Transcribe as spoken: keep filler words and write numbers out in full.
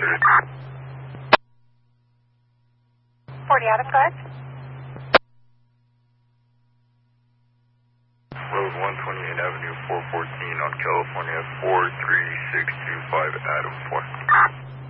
forty Adam, go ahead. Road one twenty-eight Avenue four fourteen on California four three six two five Adam four.